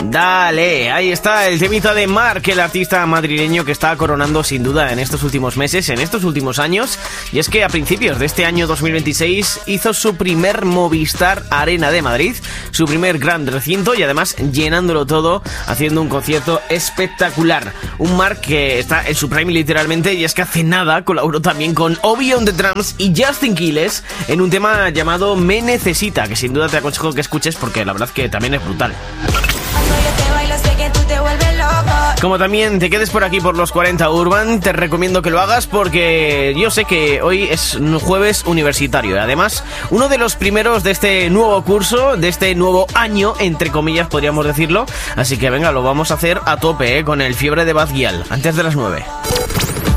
Dale, ahí está el temita de Mark, el artista madrileño que está coronando sin duda en estos últimos meses, en estos últimos años. Y es que a principios de este año 2026 hizo su primer Movistar Arena de Madrid, su primer gran recinto, y además llenándolo todo, haciendo un concierto espectacular. Un Mark que está en su prime literalmente, y es que hace nada colaboró también con Obi on the Drums y Justin Quiles en un tema llamado Me Necesita, que sin duda te aconsejo que escuches porque la verdad que también es brutal. Como también te quedes por aquí por los 40 Urban, te recomiendo que lo hagas porque yo sé que hoy es un jueves universitario y además uno de los primeros de este nuevo curso, de este nuevo año, entre comillas podríamos decirlo, así que venga, lo vamos a hacer a tope, con el Fiebre de Bad Gyal, antes de las 9.